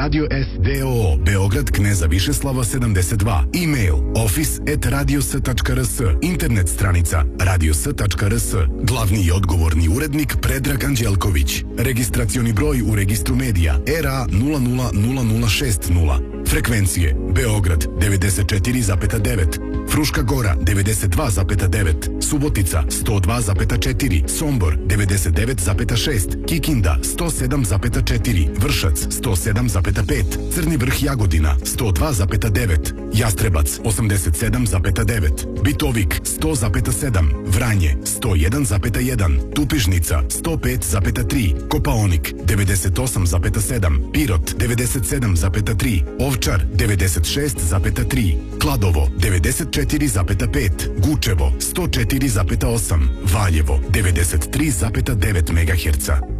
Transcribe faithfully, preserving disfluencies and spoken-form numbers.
Radio S D O O, Beograd, Kneza Višeslava sedamdeset dva. E-mail office at radios tačka r s. Internet stranica radios tačka r s. Glavni i odgovorni urednik Predrag Anđelković. Registracioni broj u registru medija R A nula nula nula nula šest nula. Frekvencije Beograd devedeset četiri zarez devet, Fruška Gora devedeset dva zarez devet, Subotica sto dva zarez četiri, Sombor devedeset devet zarez šest, Kikinda sto sedam zarez četiri, Vršac sto sedam zarez pet, Crni Vrh Jagodina sto dva zarez devet, Jastrebac osamdeset sedam zarez devet, Bitovik sto zarez sedam, Vranje sto jedan zarez jedan, Tupižnica sto pet zarez tri, Kopaonik devedeset osam zarez sedam, Pirot devedeset sedam zarez tri, Ovčar devedeset šest zarez tri, Kladovo devedeset četiri zarez pet, Gučevo sto četiri zarez osam, Valjevo devedeset tri zarez devet megaherca.